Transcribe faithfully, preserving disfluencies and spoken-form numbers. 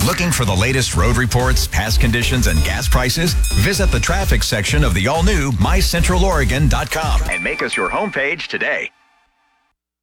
Looking for the latest road reports, past conditions, and gas prices? Visit the traffic section of the all-new my central oregon dot com and make us your homepage today.